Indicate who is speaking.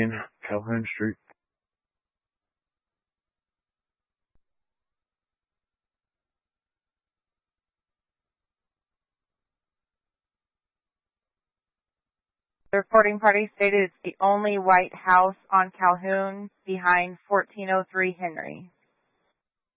Speaker 1: Calhoun Street.
Speaker 2: The reporting party stated it's the only white house on Calhoun behind 1403 Henry.